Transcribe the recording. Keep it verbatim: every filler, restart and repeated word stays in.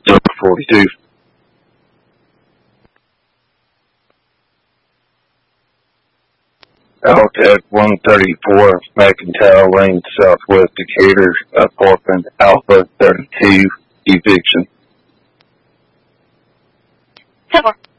Number forty-two. Altec one thirty-four, McIntyre Lane, Southwest Decatur, apartment Alpha thirty-two, eviction. ten four.